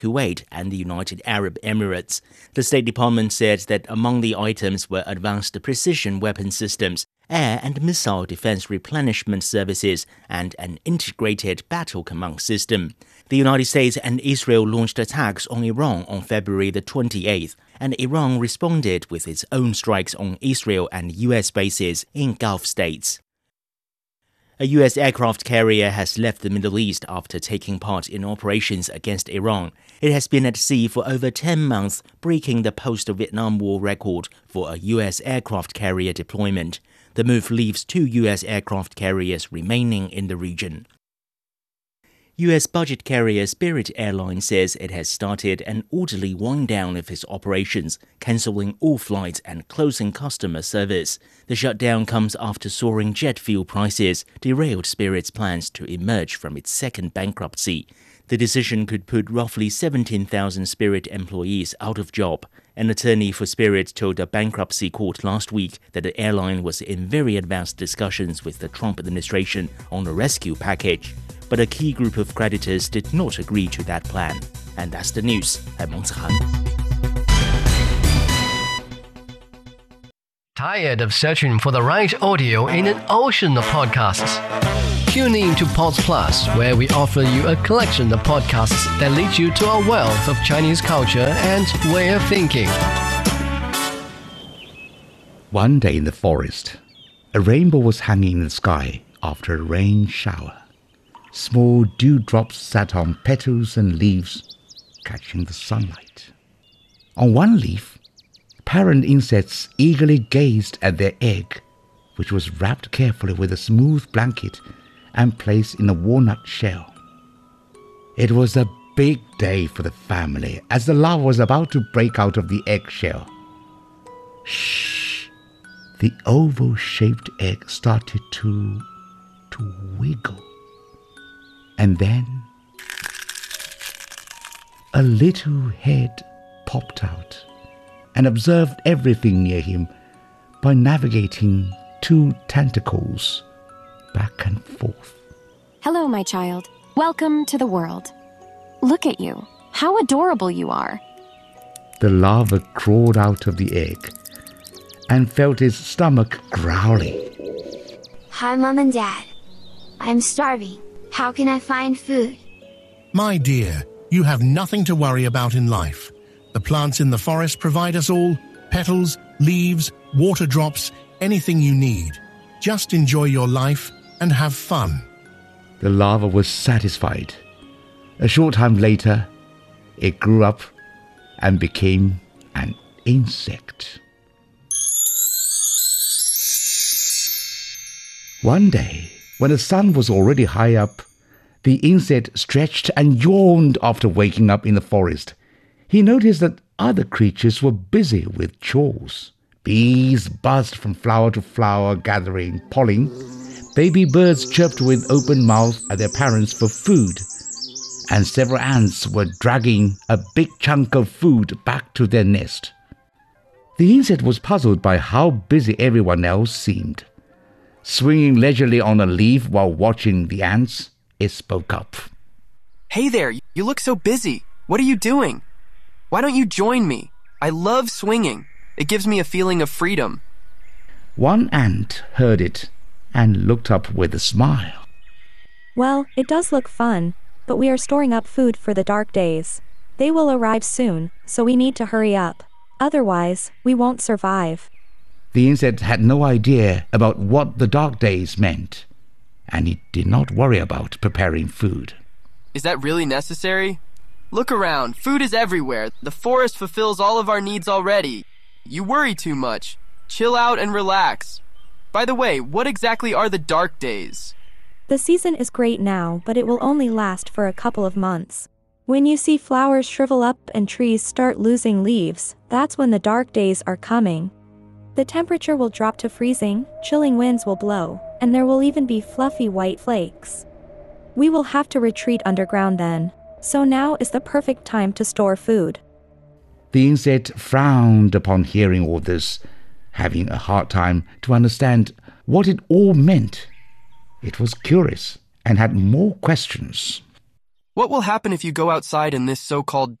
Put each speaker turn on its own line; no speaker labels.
Kuwait, and the United Arab Emirates. The State Department said that among the items were advanced precision weapon systems, air and missile defense replenishment services, and an integrated battle command system. The United States and Israel launched attacks on Iran on February the 28th, and Iran responded with its own strikes on Israel and U.S. bases in Gulf states. A U.S. aircraft carrier has left the Middle East after taking part in operations against Iran. It has been at sea for over 10 months, breaking the post-Vietnam War record for a U.S. aircraft carrier deployment. The move leaves 2 U.S. aircraft carriers remaining in the region. U.S. budget carrier Spirit Airlines says it has started an orderly wind-down of its operations, cancelling all flights and closing customer service. The shutdown comes after soaring jet fuel prices derailed Spirit's plans to emerge from its second bankruptcy. The decision could put roughly 17,000 Spirit employees out of job. An attorney for Spirit told a bankruptcy court last week that the airline was in very advanced discussions with the Trump administration on a rescue package. But a key group of creditors did not agree to that plan. And that's the news. I'm Meng Zihan.
Tired of searching for the right audio in an ocean of podcasts? Tune in to Pods Plus, where we offer you a collection of podcasts that lead you to a wealth of Chinese culture and way of thinking.
One day in the forest, a rainbow was hanging in the sky after a rain shower. Small dewdrops sat on petals and leaves, catching the sunlight. On one leaf, parent insects eagerly gazed at their egg, which was wrapped carefully with a smooth blanket and placed in a walnut shell. It was a big day for the family as the larva was about to break out of the eggshell. Shh! The oval-shaped egg started to wiggle. And then a little head popped out and observed everything near him by navigating 2 tentacles back and forth.
Hello, my child. Welcome to the world. Look at you. How adorable you are.
The larva crawled out of the egg and felt his stomach growling.
Hi, Mom and Dad. I'm starving. How can I find food?
My dear, you have nothing to worry about in life. The plants in the forest provide us all petals, leaves, water drops, anything you need. Just enjoy your life and have fun.
The larva was satisfied. A short time later, it grew up and became an insect. One day, when the sun was already high up, the insect stretched and yawned after waking up in the forest. He noticed that other creatures were busy with chores. Bees buzzed from flower to flower gathering pollen. Baby birds chirped with open mouths at their parents for food. And several ants were dragging a big chunk of food back to their nest. The insect was puzzled by how busy everyone else seemed. Swinging leisurely on a leaf while watching the ants, it spoke up.
Hey there, you look so busy. What are you doing? Why don't you join me? I love swinging. It gives me a feeling of freedom.
One ant heard it and looked up with a smile.
Well, it does look fun, but we are storing up food for the dark days. They will arrive soon, so we need to hurry up. Otherwise, we won't survive.
The insect had no idea about what the dark days meant, and he did not worry about preparing food.
Is that really necessary? Look around. Food is everywhere. The forest fulfills all of our needs already. You worry too much. Chill out and relax. By the way, what exactly are the dark days?
The season is great now, but it will only last for a couple of months. When you see flowers shrivel up and trees start losing leaves, that's when the dark days are coming. The temperature will drop to freezing, chilling winds will blow, and there will even be fluffy white flakes. We will have to retreat underground then, so now is the perfect time to store food.
The insect frowned upon hearing all this, having a hard time to understand what it all meant. It was curious and had more questions.
What will happen if you go outside in this so-called